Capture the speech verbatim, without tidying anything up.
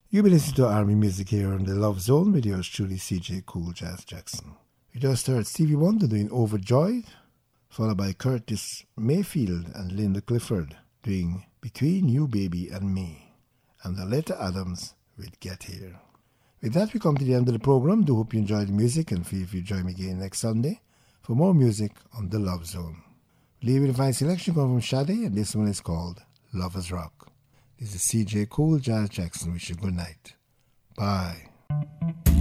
You've been listening to Army Music here on the Love Zone with yours truly, C J Cool Jazz Jackson. We just heard Stevie Wonder doing Overjoyed, followed by Curtis Mayfield and Linda Clifford doing Between You Baby and Me, and Aletta Adams with Get Here. With that, we come to the end of the program. Do hope you enjoyed the music and feel free to join me again next Sunday for more music on the Love Zone. Leaving the fine selection coming from Sade, and this one is called Lovers Rock. This is C J Cool Jazz Jackson. Wish you good night. Bye.